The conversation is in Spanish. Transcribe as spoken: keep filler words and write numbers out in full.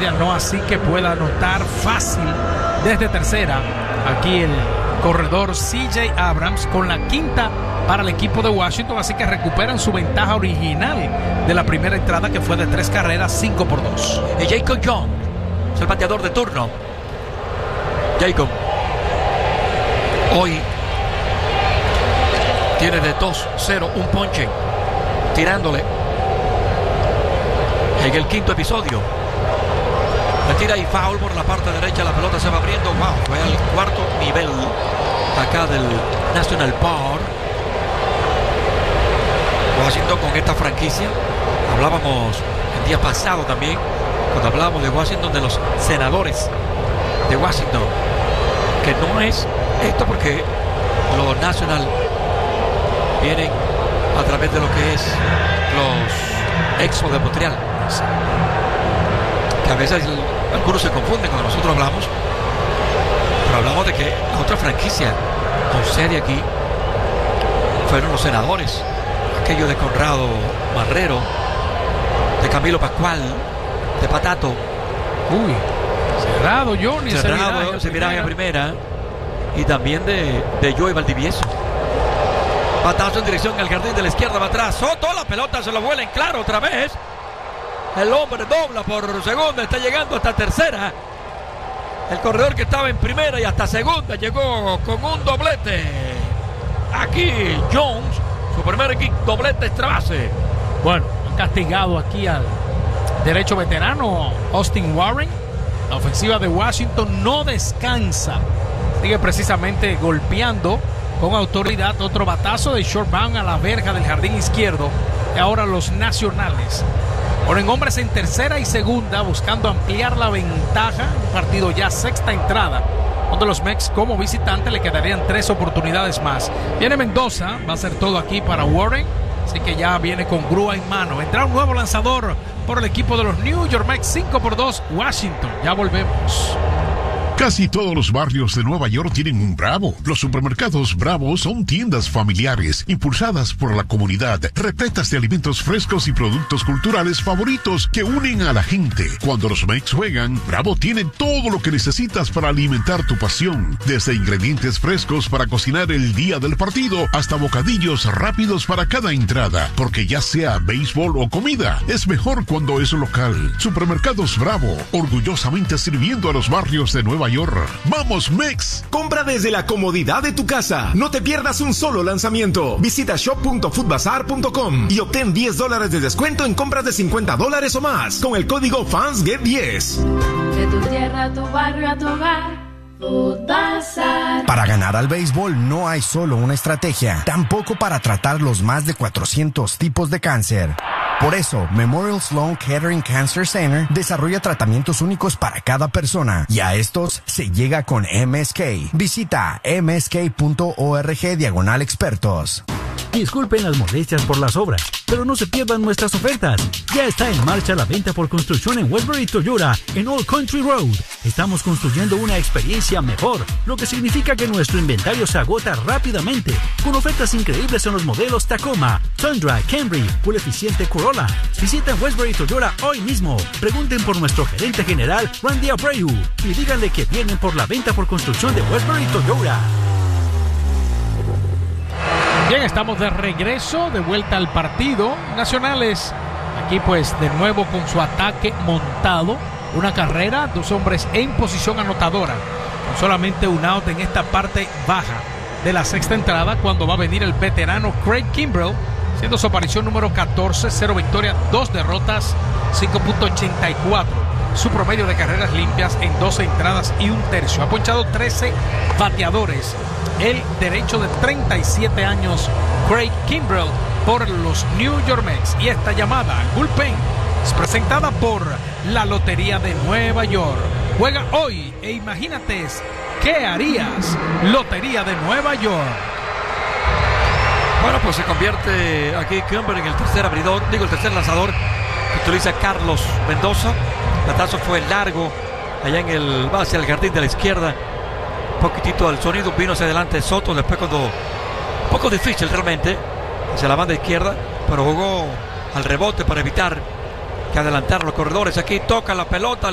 intermedia, no así que pueda anotar fácil desde tercera. Aquí el corredor C J Abrams con la quinta para el equipo de Washington, así que recuperan su ventaja original de la primera entrada, que fue de tres carreras, cinco por dos. Y Jacob Young es el bateador de turno. Jacob hoy tiene de dos cero un ponche, tirándole en el quinto episodio. Le tira y foul por la parte derecha, la pelota se va abriendo. Wow, fue al cuarto nivel acá del National Park. Washington con esta franquicia. Hablábamos el día pasado también, cuando hablábamos de Washington, de los senadores de Washington, que no es esto porque los National vienen a través de lo que es los Expos de Montreal, que a veces algunos se confunden cuando nosotros hablamos, pero hablamos de que la otra franquicia con sede aquí fueron los senadores, aquello de Conrado Marrero, de Camilo Pascual, de Patato. Uy, cerrado Johnny, cerrado, se mira en primera, y también de, de Joey Valdivieso. Patazo en dirección al jardín de la izquierda, va atrás Soto, la pelota se lo vuela en claro otra vez. El hombre dobla por segunda, está llegando hasta tercera. El corredor que estaba en primera y hasta segunda llegó con un doblete. Aquí Jones, su primer doblete extra base. Bueno, han castigado aquí al derecho veterano Austin Warren. La ofensiva de Washington no descansa. Sigue precisamente golpeando con autoridad. Otro batazo de short bound a la verja del jardín izquierdo. Y ahora los nacionales ponen hombres en tercera y segunda, buscando ampliar la ventaja. Un partido ya sexta entrada, donde los Mex como visitante le quedarían tres oportunidades más. Viene Mendoza, va a ser todo aquí para Warren, así que ya viene con grúa en mano. Vendrá un nuevo lanzador por el equipo de los New York Mets, cinco por dos, Washington. Ya volvemos. Casi todos los barrios de Nueva York tienen un Bravo. Los supermercados Bravo son tiendas familiares, impulsadas por la comunidad, repletas de alimentos frescos y productos culturales favoritos que unen a la gente. Cuando los Mets juegan, Bravo tiene todo lo que necesitas para alimentar tu pasión. Desde ingredientes frescos para cocinar el día del partido, hasta bocadillos rápidos para cada entrada. Porque ya sea béisbol o comida, es mejor cuando es local. Supermercados Bravo, orgullosamente sirviendo a los barrios de Nueva York. ¡Vamos, Mex! Compra desde la comodidad de tu casa. No te pierdas un solo lanzamiento. Visita shop punto foodbazar punto com y obtén diez dólares de descuento en compras de cincuenta dólares o más con el código Fans Get diez. De tu tierra a tu barrio a tu hogar, Foodbazar. Para ganar al béisbol no hay solo una estrategia, tampoco para tratar los más de cuatrocientos tipos de cáncer. Por eso, Memorial Sloan Kettering Cancer Center desarrolla tratamientos únicos para cada persona, y a estos se llega con M S K. Visita m s k punto org diagonal expertos. Disculpen las molestias por las obras, pero no se pierdan nuestras ofertas. Ya está en marcha la venta por construcción en Westbury Toyota, en Old Country Road. Estamos construyendo una experiencia mejor, lo que significa que nuestro inventario se agota rápidamente, con ofertas increíbles en los modelos Tacoma, Tundra, Camry, Full eficiente Corolla. Visiten Westbury Toyota hoy mismo. Pregunten por nuestro gerente general, Randy Abreu, y díganle que vienen por la venta por construcción de Westbury Toyota. Bien, estamos de regreso, de vuelta al partido. Nacionales, aquí pues de nuevo con su ataque montado. Una carrera, dos hombres en posición anotadora. Con solamente un out en esta parte baja de la sexta entrada, cuando va a venir el veterano Craig Kimbrell, siendo su aparición número catorce, cero victorias, dos derrotas, cinco punto ochenta y cuatro. Su promedio de carreras limpias en doce entradas y un tercio. Ha ponchado trece bateadores. El derecho de treinta y siete años, Craig Kimbrell, por los New York Mets. Y esta llamada al bullpen es presentada por la Lotería de Nueva York. Juega hoy e imagínate qué harías. Lotería de Nueva York. Bueno, pues se convierte aquí Kimbrell en el tercer abridor, digo el tercer lanzador que utiliza Carlos Mendoza. El batazo fue largo allá en el base al jardín de la izquierda. Un poquitito al sonido, vino hacia adelante Soto, después cuando un poco difícil realmente hacia la banda izquierda, pero jugó al rebote para evitar que adelantaran los corredores. Aquí toca la pelota.